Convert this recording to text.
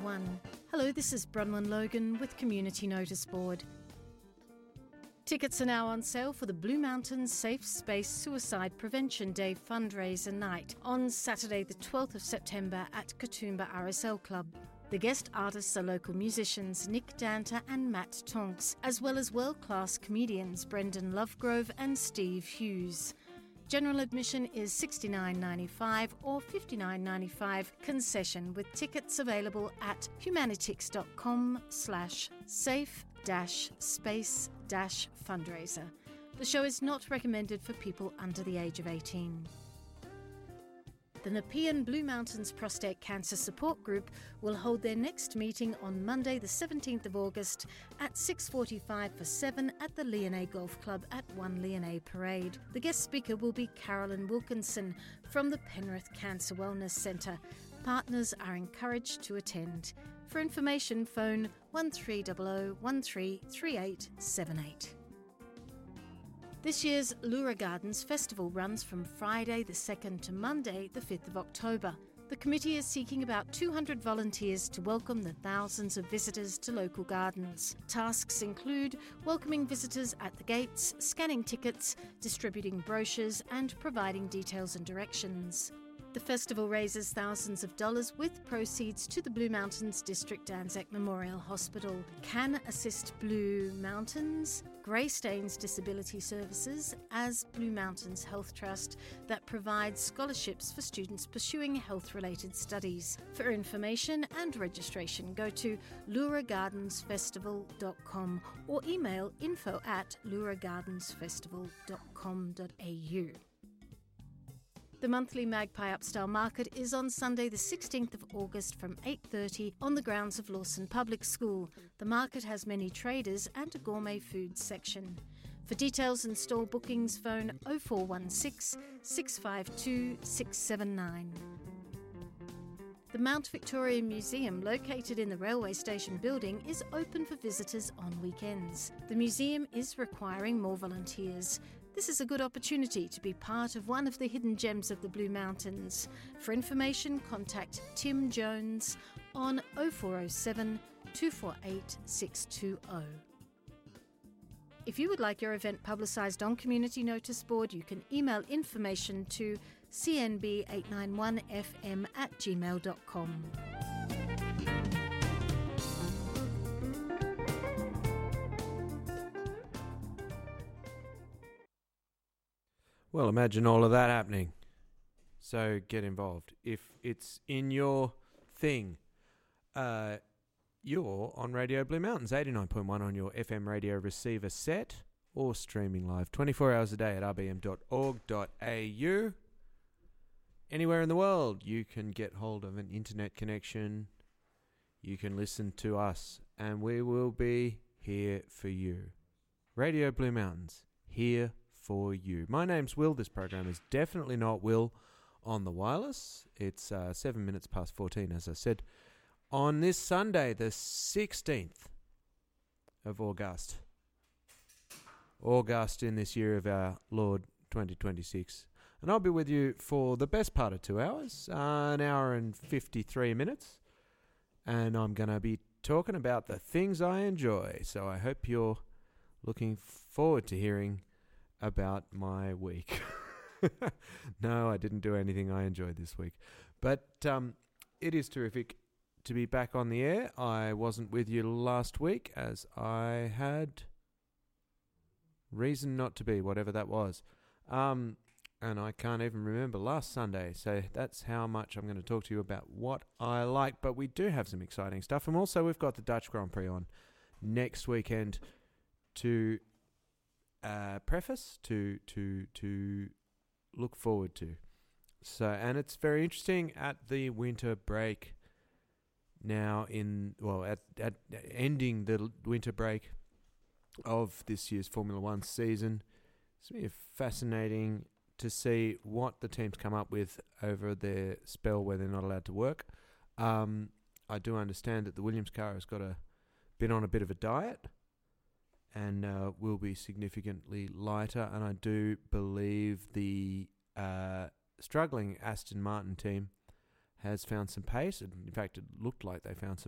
1. Hello, this is Bronwyn Logan with Community Notice Board. Tickets are now on sale for the Blue Mountains Safe Space Suicide Prevention Day fundraiser night on Saturday the 12th of September at Katoomba RSL Club. The guest artists are local musicians Nick Danter and Matt Tonks, as well as world-class comedians Brendan Lovegrove and Steve Hughes. General admission is $69.95 or $59.95 concession, with tickets available at humanitix.com/safe-space-fundraiser. The show is not recommended for people under the age of 18. The Nepean Blue Mountains Prostate Cancer Support Group will hold their next meeting on Monday the 17th of August at 6:45 for 7 at the Leonay Golf Club at 1 Leonay Parade. The guest speaker will be Carolyn Wilkinson from the Penrith Cancer Wellness Centre. Partners are encouraged to attend. For information, phone 1300 133878. This year's Lura Gardens Festival runs from Friday the 2nd to Monday the 5th of October. The committee is seeking about 200 volunteers to welcome the thousands of visitors to local gardens. Tasks include welcoming visitors at the gates, scanning tickets, distributing brochures and providing details and directions. The festival raises thousands of dollars with proceeds to the Blue Mountains District Anzac Memorial Hospital. Can assist Blue Mountains, Greystanes Disability Services, as Blue Mountains Health Trust that provides scholarships for students pursuing health-related studies. For information and registration, go to luragardensfestival.com or email info@luragardensfestival.com.au. The monthly Magpie Upstyle Market is on Sunday the 16th of August from 8:30 on the grounds of Lawson Public School. The market has many traders and a gourmet food section. For details and store bookings, phone 0416 652 679. The Mount Victoria Museum, located in the railway station building, is open for visitors on weekends. The museum is requiring more volunteers. This is a good opportunity to be part of one of the hidden gems of the Blue Mountains. For information, contact Tim Jones on 0407 248 620. If you would like your event publicised on Community Notice Board, you can email information to cnb891fm@gmail.com. Well, imagine all of that happening. So get involved. If it's in your thing, you're on Radio Blue Mountains, 89.1 on your FM radio receiver set, or streaming live 24 hours a day at rbm.org.au. Anywhere in the world, you can get hold of an internet connection. You can listen to us, and we will be here for you. Radio Blue Mountains, here for you. My name's Will. This program is definitely not Will on the wireless. It's 7 minutes past 14, as I said, on this Sunday, the 16th of August. August in this year of our Lord 2026. And I'll be with you for the best part of 2 hours, an hour and 53 minutes. And I'm going to be talking about the things I enjoy. So I hope you're looking forward to hearing about my week. No, I didn't do anything I enjoyed this week. But it is terrific to be back on the air. I wasn't with you last week as I had reason not to be, whatever that was. And I can't even remember last Sunday. So that's how much I'm going to talk to you about what I like. But we do have some exciting stuff. And also we've got the Dutch Grand Prix on next weekend to preface, to look forward to. So, and it's very interesting at the winter break now at ending the winter break of this year's Formula One season. It's going to be fascinating to see what the teams come up with over their spell where they're not allowed to work. I do understand that the Williams car has been on a bit of a diet and will be significantly lighter. And I do believe the struggling Aston Martin team has found some pace. In fact, it looked like they found some